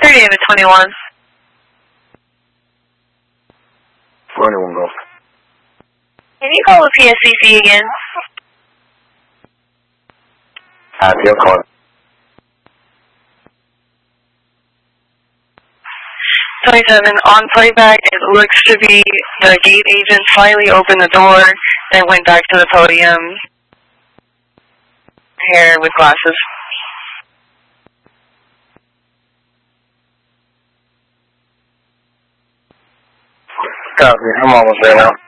38 to 21. 21 Golf. Can you call the PSCC again? You'll call it. 27, on playback, it looks to be the gate agent finally opened the door and went back to the podium. Hair with glasses. Copy. I'm almost there now.